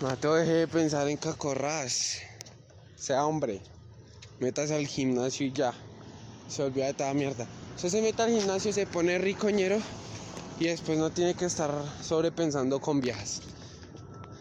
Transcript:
Mateo, deje de pensar en cacorras. Sea hombre. Métase al gimnasio y ya. Se olvida de toda mierda. Usted se mete al gimnasio, se pone ricoñero y después no tiene que estar sobrepensando con viejas.